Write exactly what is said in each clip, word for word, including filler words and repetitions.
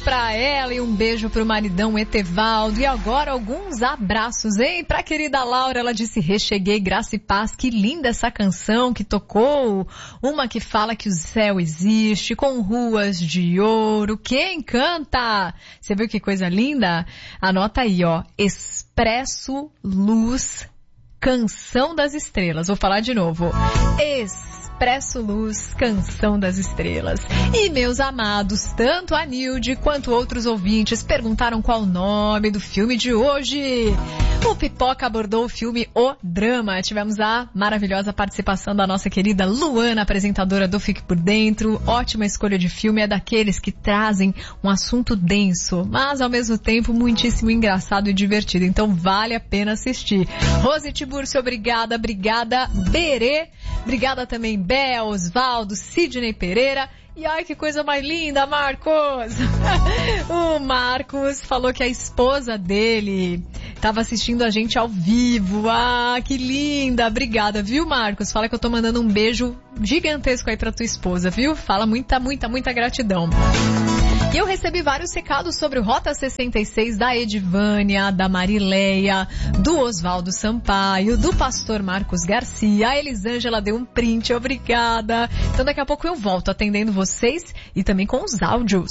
pra ela e um beijo pro maridão Etevaldo. E agora alguns abraços, hein? Pra querida Laura, ela disse: recheguei, graça e paz. Que linda essa canção que tocou. Uma que fala que o céu existe, com ruas de ouro. Quem canta? Você viu que coisa linda? Anota aí, ó. Expresso Luz, Canção das Estrelas. Vou falar de novo. Expresso Luz, Canção das Estrelas. E meus amados, tanto a Nilde quanto outros ouvintes perguntaram qual o nome do filme de hoje. O Pipoca abordou o filme O Drama. Tivemos a maravilhosa participação da nossa querida Luana, apresentadora do Fique Por Dentro. Ótima escolha de filme, é daqueles que trazem um assunto denso, mas ao mesmo tempo muitíssimo engraçado e divertido. Então vale a pena assistir. Rose Tiburcio, obrigada, obrigada Berê, obrigada também Bé, Osvaldo, Sidney Pereira. E ai, que coisa mais linda, Marcos! O Marcos falou que a esposa dele estava assistindo a gente ao vivo. Ah, que linda! Obrigada, viu, Marcos? Fala que eu tô mandando um beijo gigantesco aí pra tua esposa, viu? Fala muita, muita, muita gratidão. E eu recebi vários recados sobre o Rota sessenta e seis da Edivânia, da Marileia, do Osvaldo Sampaio, do pastor Marcos Garcia. A Elisângela deu um print, obrigada. Então daqui a pouco eu volto atendendo vocês e também com os áudios.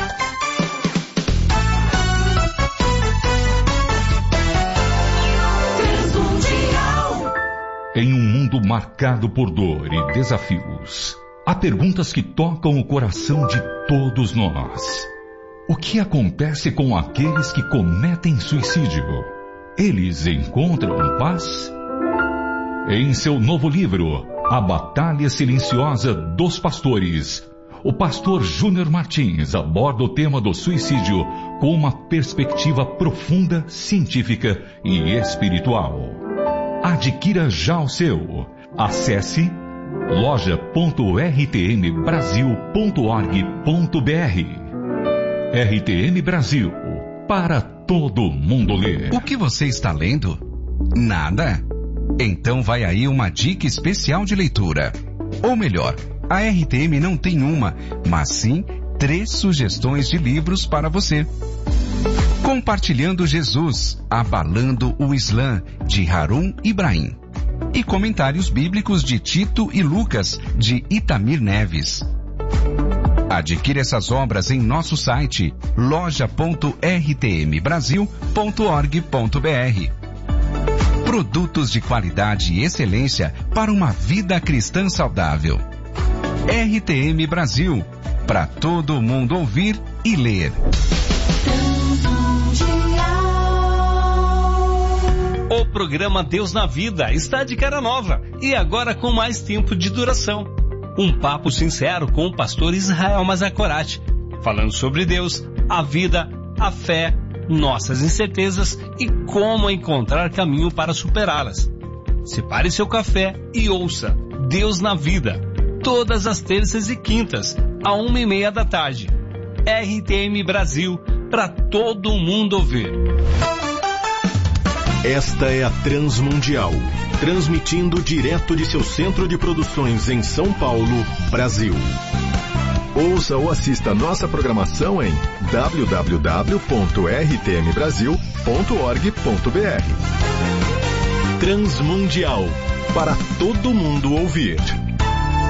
Em um mundo marcado por dor e desafios, há perguntas que tocam o coração de todos nós. O que acontece com aqueles que cometem suicídio? Eles encontram paz? Em seu novo livro, A Batalha Silenciosa dos Pastores, o pastor Júnior Martins aborda o tema do suicídio com uma perspectiva profunda, científica e espiritual. Adquira já o seu. Acesse loja ponto r t m brasil ponto org ponto b r. R T M Brasil, para todo mundo ler. O que você está lendo? Nada? Então vai aí uma dica especial de leitura. Ou melhor, a R T M não tem uma, mas sim três sugestões de livros para você. Compartilhando Jesus, Abalando o Islã, de Harun Ibrahim. E Comentários Bíblicos de Tito e Lucas, de Itamir Neves. Adquira essas obras em nosso site, loja ponto r t m brasil ponto org ponto b r. Produtos de qualidade e excelência para uma vida cristã saudável. R T M Brasil, para todo mundo ouvir e ler. O programa Deus na Vida está de cara nova e agora com mais tempo de duração. Um papo sincero com o pastor Israel Mazakorati, falando sobre Deus, a vida, a fé, nossas incertezas e como encontrar caminho para superá-las. Separe seu café e ouça Deus na Vida, todas as terças e quintas, a uma e meia da tarde. R T M Brasil, para todo mundo ouvir. Esta é a Transmundial, transmitindo direto de seu centro de produções em São Paulo, Brasil. Ouça ou assista nossa programação em w w w ponto r t m brasil ponto org ponto b r. Transmundial, para todo mundo ouvir.